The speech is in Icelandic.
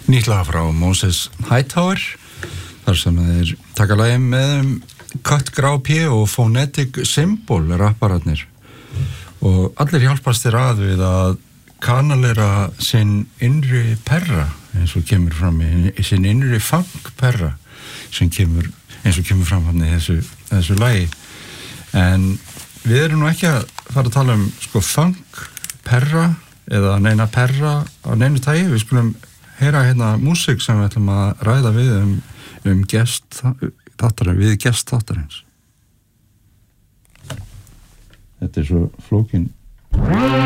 Nýtt lag frá Moses Hightower þar sem þeir taka lagið með Cut Grá P og Phonetic Symbol rappararnir og allir hjálpast þér að við að kanalera sinn innri perra eins og kemur fram í sinn innri funk perra sem kemur eins og kemur fram hann í þessu lagi en við erum nú ekki að fara að tala sko funk perra eða neina perra á neinu tagi, við skulum heyra hérna músík sem við ætlum að ræða við gest þáttarins. Þetta svo flókin